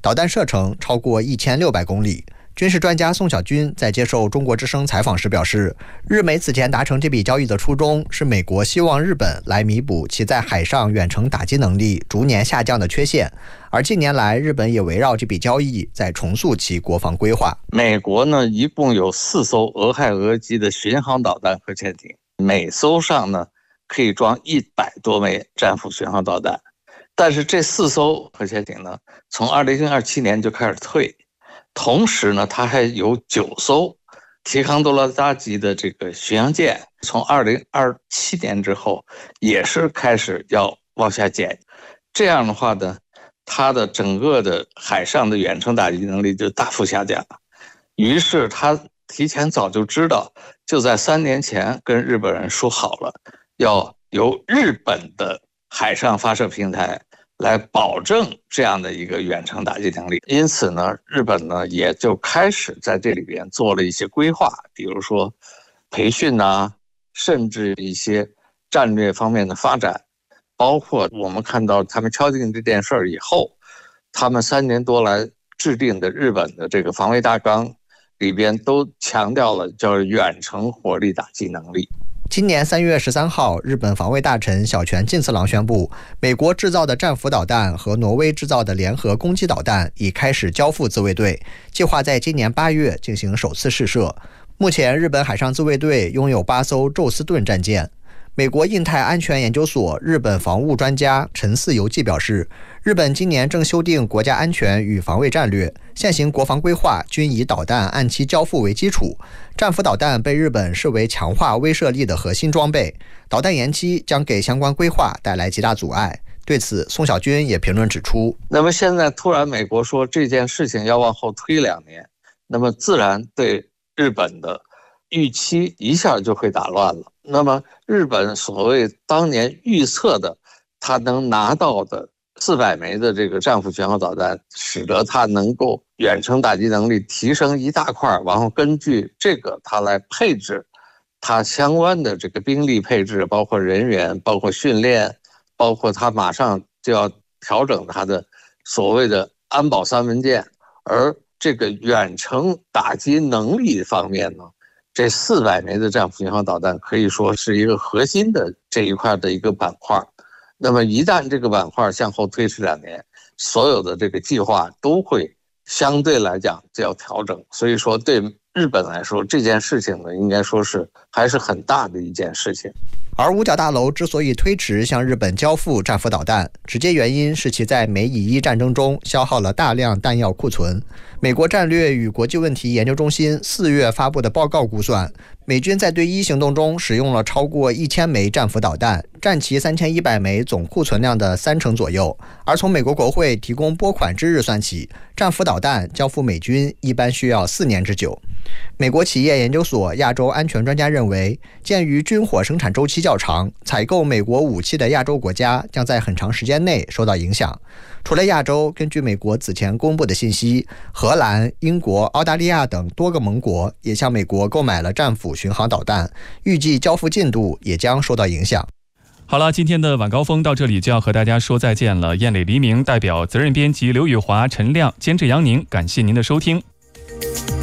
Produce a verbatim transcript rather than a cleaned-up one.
导弹射程超过一千六百公里。军事专家宋小军在接受中国之声采访时表示，日美此前达成这笔交易的初衷是美国希望日本来弥补其在海上远程打击能力逐年下降的缺陷，而近年来日本也围绕这笔交易在重塑其国防规划。 美国呢，一共有四艘俄亥俄级的巡航导弹核潜艇，每艘上呢可以装一百多枚战斧巡航导弹，但是这四艘核潜艇呢，从二零二七年就开始退。同时呢，它还有九艘提康多拉扎级的这个巡洋舰，从二零二七年之后也是开始要往下减。这样的话呢，它的整个的海上的远程打击能力就大幅下降了。于是他提前早就知道，就在三年前跟日本人说好了，要由日本的海上发射平台来保证这样的一个远程打击能力。因此呢，日本呢也就开始在这里边做了一些规划，比如说培训啊，甚至一些战略方面的发展，包括我们看到他们敲定这件事儿以后，他们三年多来制定的日本的这个防卫大纲里边都强调了叫远程火力打击能力。 今年三月十三号，日本防卫大臣小泉进次郎宣布，美国制造的战斧导弹和挪威制造的联合攻击导弹已开始交付自卫队，计划在今年八月进行首次试射。目前，日本海上自卫队拥有八艘宙斯盾战舰。美国印太安全研究所日本防务专家陈四游纪表示，日本今年正修订国家安全与防卫战略，现行国防规划均以导弹按期交付为基础。战斧导弹被日本视为强化威慑力的核心装备，导弹延期将给相关规划带来极大阻碍。对此，宋小军也评论指出， 那么现在突然美国说这件事情要往后推两年，那么自然对日本的预期一下就会打乱了。那么日本所谓当年预测的他能拿到的四百枚的这个战斧巡航导弹，使得他能够远程打击能力提升一大块，然后根据这个他来配置他相关的这个兵力配置，包括人员，包括训练，包括他马上就要调整他的所谓的安保三文件。而这个远程打击能力方面呢，这四百枚的战斧巡航导弹可以说是一个核心的这一块的一个板块。那么一旦这个板块向后推迟两年，所有的这个计划都会相对来讲就要调整。所以说对日本来说，这件事情呢，应该说是还是很大的一件事情。 而五角大楼之所以推迟向日本交付战斧导弹，直接原因是其在美以伊战争中消耗了大量弹药库存。美国战略与国际问题研究中心四月发布的报告估算，美军在对伊行动中使用了超过一千枚战斧导弹，占其三千一百枚总库存量的三成左右。而从美国国会提供拨款之日算起，战斧导弹交付美军一般需要四年之久。美国企业研究所亚洲安全专家认为，鉴于军火生产周期较长，采购美国武器的亚洲国家将在很长时间内受到影响。除了亚洲，根据美国此前公布的信息，荷兰、英国、澳大利亚等多个盟国也向美国购买了战斧巡航导弹，预计交付进度也将受到影响。 好了，今天的晚高峰到这里就要和大家说再见了。燕磊黎明代表责任编辑刘宇华、陈亮，监制杨宁，感谢您的收听。